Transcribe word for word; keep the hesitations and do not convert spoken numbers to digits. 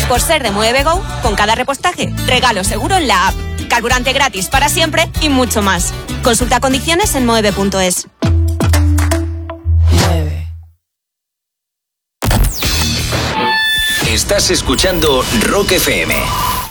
Por ser de Moeve Go, con cada repostaje, regalo seguro en la app. Carburante gratis para siempre y mucho más. Consulta condiciones en moeve punto es. Estás escuchando Rock F M.